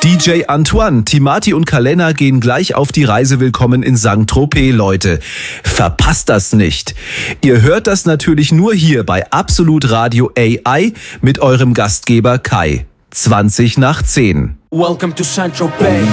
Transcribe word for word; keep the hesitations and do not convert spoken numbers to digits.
D J Antoine, Timati und Kalena gehen gleich auf die Reise willkommen in Sankt Tropez, Leute. Verpasst das nicht. Ihr hört das natürlich nur hier bei Absolut Radio A I mit eurem Gastgeber Kai. zwanzig nach zehn. Welcome to Sankt Tropez.